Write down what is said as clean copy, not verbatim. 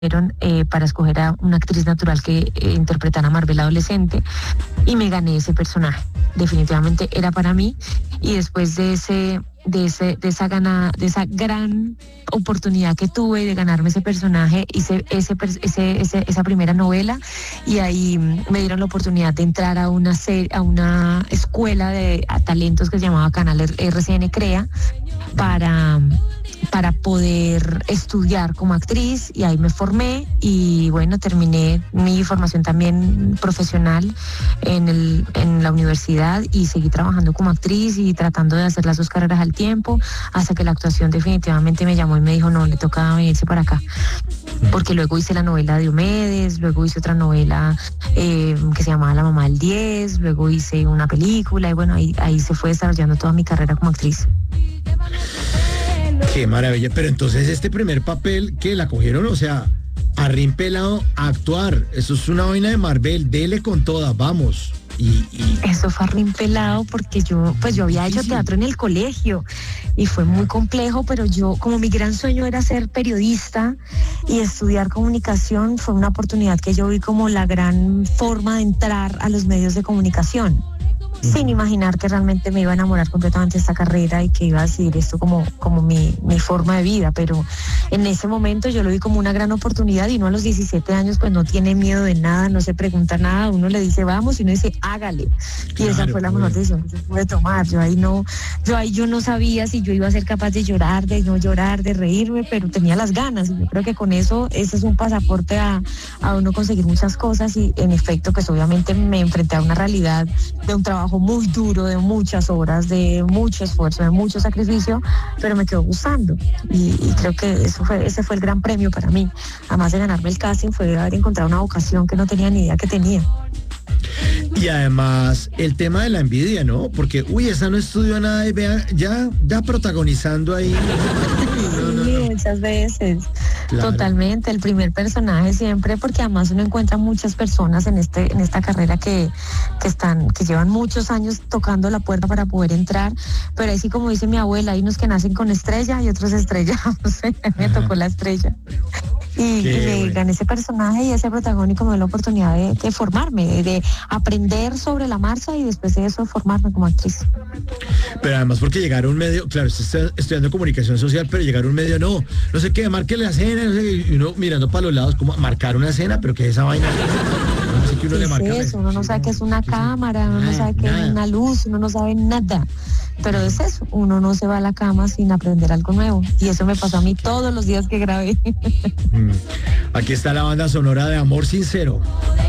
para escoger a una actriz natural que interpretara a Marvel adolescente, y me gané ese personaje. Definitivamente era para mí, y después de esa gran oportunidad que tuve de ganarme ese personaje, hice esa primera novela, y ahí me dieron la oportunidad de entrar a una escuela de talentos que se llamaba Canal RCN Crea, para poder estudiar como actriz, y ahí me formé, y bueno, terminé mi formación también profesional en la universidad, y seguí trabajando como actriz y tratando de hacer las dos carreras al tiempo, hasta que la actuación definitivamente me llamó y me dijo, no, le toca venirse para acá. Porque luego hice la novela de Diomedes, luego hice otra novela que se llamaba La Mamá del 10, luego hice una película, y bueno, ahí se fue desarrollando toda mi carrera como actriz. Qué maravilla, pero entonces este primer papel que la cogieron, o sea, a rin pelado a actuar, eso es una vaina de Marvel, dele con toda, vamos. Eso fue a rin pelado, porque yo había hecho teatro en el colegio y fue muy complejo, pero yo, como mi gran sueño era ser periodista y estudiar comunicación, fue una oportunidad que yo vi como la gran forma de entrar a los medios de comunicación, sin imaginar que realmente me iba a enamorar completamente de esta carrera y que iba a decidir esto como mi forma de vida. Pero en ese momento yo lo vi como una gran oportunidad, y uno a los 17 años pues no tiene miedo de nada, no se pregunta nada, uno le dice vamos y uno dice hágale. Y esa fue la mejor decisión que se pude tomar. Yo ahí no sabía si yo iba a ser capaz de llorar, de no llorar, de reírme, pero tenía las ganas, y yo creo que con eso ese es un pasaporte a uno conseguir muchas cosas. Y en efecto, pues obviamente me enfrenté a una realidad de un trabajo muy duro, de muchas horas, de mucho esfuerzo, de mucho sacrificio, pero me quedó gustando, y creo que ese fue el gran premio para mí. Además de ganarme el casting, fue haber encontrado una vocación que no tenía ni idea que tenía. Y además el tema de la envidia, ¿no? Porque, esa no estudió nada y vea, ya protagonizando ahí. Sí, muchas veces. Claro. Totalmente, el primer personaje siempre, porque además uno encuentra muchas personas en esta carrera que llevan muchos años tocando la puerta para poder entrar, pero ahí sí, como dice mi abuela, hay unos que nacen con estrella y otros estrellados. Me tocó la estrella. Y me gané ese personaje, y ese protagónico me dio la oportunidad de formarme, de aprender sobre la marcha, y después de eso formarme como actriz. Pero además porque llegar a un medio, claro, usted está estudiando comunicación social, pero llegar a un medio no sé qué, marque la escena, no sé, y uno mirando para los lados, como marcar una escena, pero que esa vaina, no sé, que uno le marca. Eso, uno no sabe qué es una cámara, uno no sabe qué es una luz, uno no sabe nada. Pero es eso, uno no se va a la cama sin aprender algo nuevo, y eso me pasó a mí todos los días que grabé. Aquí está la banda sonora de Amor Sincero.